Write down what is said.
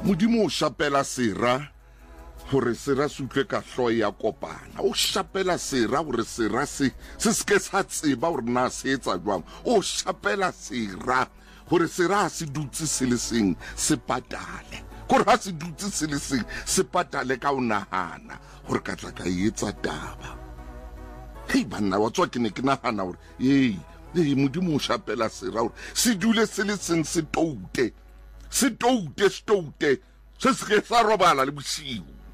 Modimo o shapela sera hore sera se utlwe ka hloho ya kopana. O shapela sera hore sera se ke sa tseba hore na se etsa jwang. O shapela sera hore sera se dutse se le seng se patale. Gore ha se dutse se le seng se patale ka o nahana hore ka tla ka etsa taba. Hei banna wa tswa ke ne ke nahana hore Modimo o shapela sera hore se dule se le seng se toute. Se toute se ke sa robala le bosiu.